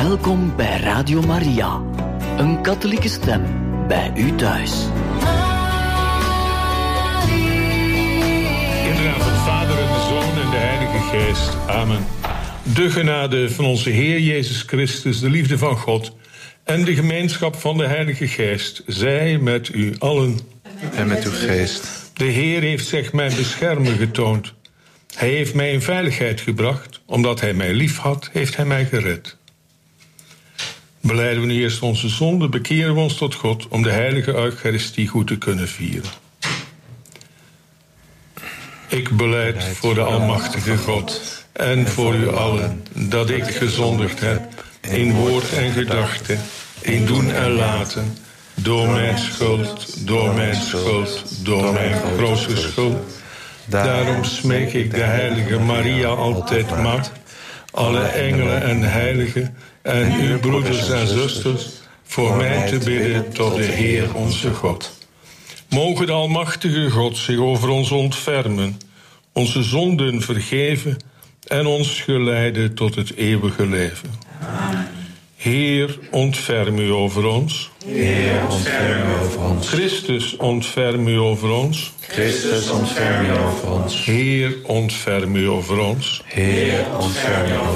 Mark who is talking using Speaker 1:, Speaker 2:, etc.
Speaker 1: Welkom bij Radio Maria, een katholieke stem bij u thuis.
Speaker 2: In de naam van de Vader en de Zoon en de Heilige Geest. Amen. De genade van onze Heer Jezus Christus, de liefde van God en de gemeenschap van de Heilige Geest, zij met u allen.
Speaker 3: En met uw geest.
Speaker 2: De Heer heeft zich mijn beschermer getoond. Hij heeft mij in veiligheid gebracht. Omdat hij mij lief had, heeft hij mij gered. Belijden we nu eerst onze zonde, bekeren we ons tot God om de heilige Eucharistie goed te kunnen vieren. Ik belijd voor de Almachtige God en voor u allen dat ik gezondigd heb in woord en gedachte, in doen en laten, door mijn schuld, door mijn grote schuld. Daarom smeek ik de heilige Maria altijd mat, alle engelen en heiligen en uw broeders en zusters, voor mij te bidden tot de Heer onze God. Mogen de Almachtige God zich over ons ontfermen, onze zonden vergeven en ons geleiden tot het eeuwige leven. Amen. Heer, ontferm u over ons.
Speaker 3: Heer, ontferm u over ons.
Speaker 2: Christus, ontferm u over ons.
Speaker 3: Christus, ontferm u over ons.
Speaker 2: Heer, ontferm u over ons.
Speaker 3: Heer, ontferm u over ons.